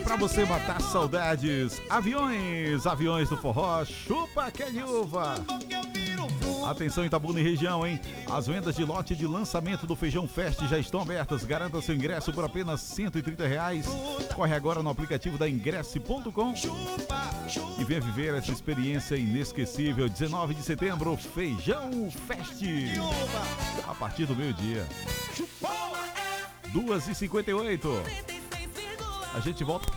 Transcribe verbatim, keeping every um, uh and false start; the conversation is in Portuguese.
pra você matar saudades. Aviões, aviões do forró, chupa Kelly Uva. Atenção Itabuna e região, hein? As vendas de lote de lançamento do Feijão Fest já estão abertas. Garanta seu ingresso por apenas cento e trinta reais. Corre agora no aplicativo da ingresse ponto com e venha viver essa experiência inesquecível. dezenove de setembro, Feijão Fest. A partir do meio-dia. duas e cinquenta e oito. A gente volta.